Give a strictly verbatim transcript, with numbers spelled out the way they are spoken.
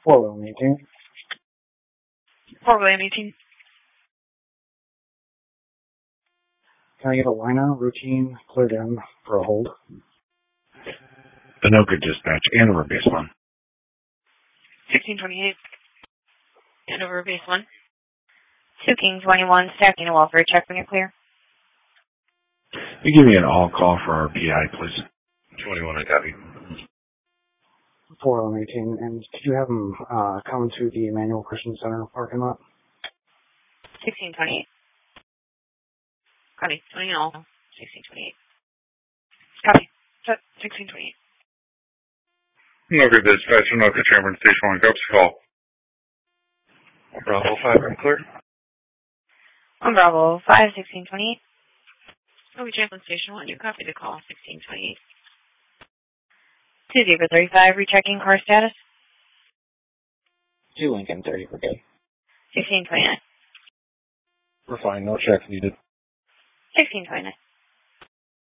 four William eighteen. four William eighteen. Can I get a line out routine cleared in for a hold? Anoka dispatch, Andover base one. sixteen twenty-eight. Andover base one. two King twenty-one, stacking a welfare check when you're clear. You give me an all call for our P I, please. twenty-one, I copy. four William eighteen, and could you have them uh, come to the Emmanuel Christian Center parking lot? sixteen twenty-eight. Copy. twenty all. sixteen twenty-eight. Copy. sixteen twenty-eight. Anoka dispatch, Anoka Chamberlain Station one, cops call. Bravo five, I'm clear. On Bravo five, sixteen twenty-eight. Okay, Chamberlain Station one, you copy the call, sixteen twenty-eight. two Zebra thirty-five, rechecking car status. two Lincoln thirty per day. sixteen twenty-nine. We're fine, no checks needed. sixteen twenty-nine.